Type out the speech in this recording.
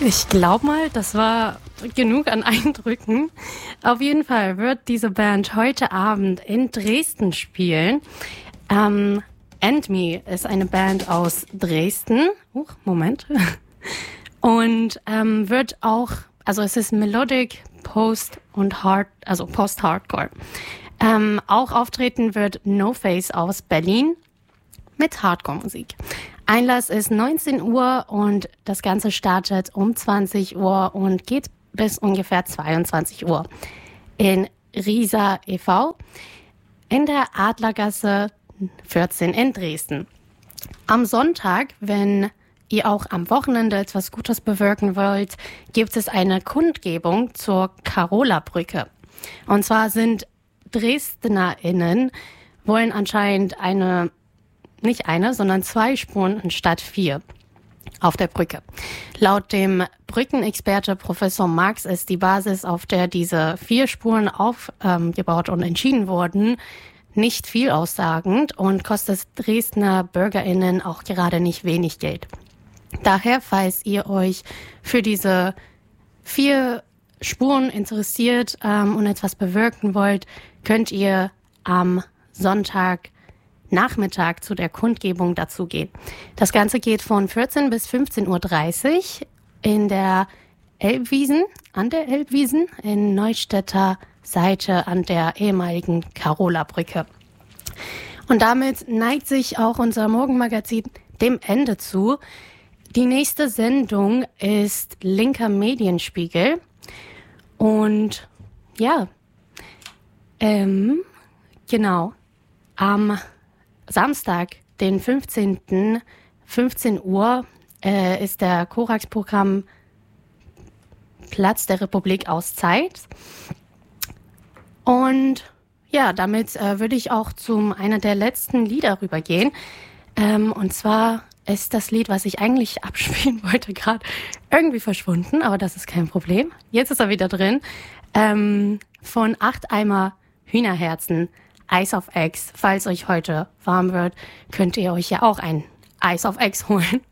Ich glaube mal, das war genug an Eindrücken. Auf jeden Fall wird diese Band heute Abend in Dresden spielen. And Me ist eine Band aus Dresden. Moment. Und wird auch, also es ist Melodic, Post und Post-Hardcore. Auch auftreten wird No Face aus Berlin mit Hardcore-Musik. Einlass ist 19 Uhr und das Ganze startet um 20 Uhr und geht bis ungefähr 22 Uhr in Riesa e.V. in der Adlergasse 14 in Dresden. Am Sonntag, wenn ihr auch am Wochenende etwas Gutes bewirken wollt, gibt es eine Kundgebung zur Karola-Brücke. Und zwar sind DresdnerInnen wollen anscheinend nicht eine, sondern 2 Spuren anstatt 4 auf der Brücke. Laut dem Brückenexperte Professor Marx ist die Basis, auf der diese 4 Spuren aufgebaut und entschieden wurden, nicht viel aussagend und kostet Dresdner BürgerInnen auch gerade nicht wenig Geld. Daher, falls ihr euch für diese 4 Spuren interessiert und etwas bewirken wollt, könnt ihr am Sonntagnachmittag zu der Kundgebung dazugehen. Das Ganze geht von 14 bis 15.30 Uhr in der Elbwiesen, in Neustädter Seite an der ehemaligen Karola-Brücke. Und damit neigt sich auch unser Morgenmagazin dem Ende zu. Die nächste Sendung ist Linker Medienspiegel. Und ja, genau, am Samstag, den 15. 15 Uhr, ist der Korax-Programm Platz der Republik aus Zeit. Und ja, damit würde ich auch zu einer der letzten Lieder rübergehen. Und zwar ist das Lied, was ich eigentlich abspielen wollte, gerade irgendwie verschwunden, aber das ist kein Problem. Jetzt ist er wieder drin. Von 8 Eimer Hühnerherzen, Ice of Eggs. Falls euch heute warm wird, könnt ihr euch ja auch ein Ice of Eggs holen.